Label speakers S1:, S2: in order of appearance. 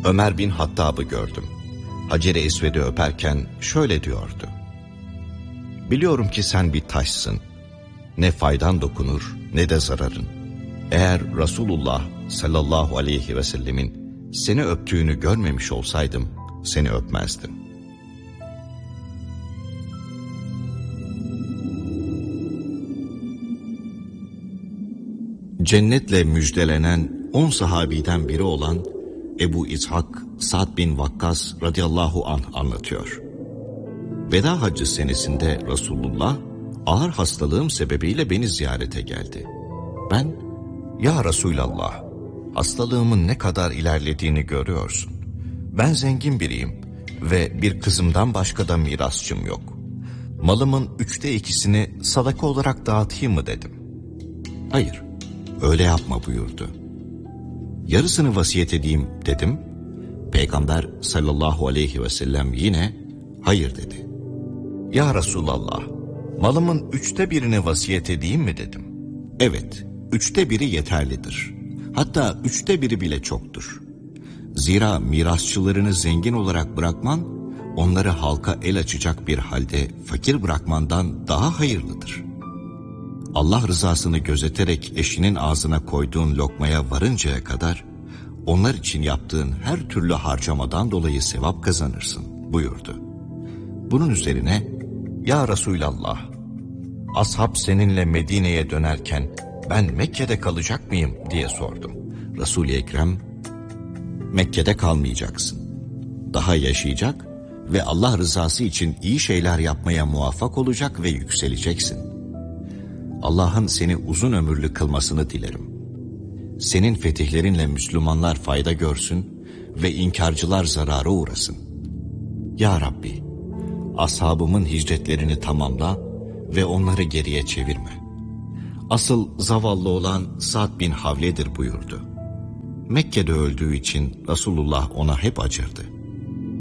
S1: Ömer bin Hattab'ı gördüm. Hacer-i Esved'i öperken şöyle diyordu: "Biliyorum ki sen bir taşsın. Ne faydan dokunur ne de zararın. Eğer Resulullah sallallahu aleyhi ve sellemin seni öptüğünü görmemiş olsaydım seni öpmezdim." Cennetle müjdelenen 10 sahabiden biri olan Ebu İshak Sa'd bin Vakkas radıyallahu anh anlatıyor. Veda haccı senesinde Resulullah ağır hastalığım sebebiyle beni ziyarete geldi. Ben, "Ya Resulallah, hastalığımın ne kadar ilerlediğini görüyorsun. Ben zengin biriyim ve bir kızımdan başka da mirasçım yok. Malımın 2/3'ünü sadaka olarak dağıtayım mı?" dedim. "Hayır, öyle yapma" buyurdu. "Yarısını vasiyet edeyim" dedim. Peygamber sallallahu aleyhi ve sellem yine "hayır" dedi. "Ya Resulallah, malımın 1/3'ünü vasiyet edeyim mi?" dedim. "Evet, 1/3 yeterlidir. Hatta 1/3 bile çoktur. Zira mirasçılarını zengin olarak bırakman, onları halka el açacak bir halde fakir bırakmandan daha hayırlıdır. Allah rızasını gözeterek eşinin ağzına koyduğun lokmaya varıncaya kadar, onlar için yaptığın her türlü harcamadan dolayı sevap kazanırsın" buyurdu. Bunun üzerine, "Ya Resulallah, ashab seninle Medine'ye dönerken ben Mekke'de kalacak mıyım?" diye sordum. Resul-i Ekrem, "Mekke'de kalmayacaksın. Daha yaşayacak ve Allah rızası için iyi şeyler yapmaya muvaffak olacak ve yükseleceksin. Allah'ın seni uzun ömürlü kılmasını dilerim. Senin fetihlerinle Müslümanlar fayda görsün ve inkarcılar zarara uğrasın. Ya Rabbi, ashabımın hicretlerini tamamla ve onları geriye çevirme. Asıl zavallı olan Sa'd bin Havle'dir" buyurdu. Mekke'de öldüğü için Resulullah ona hep acırdı.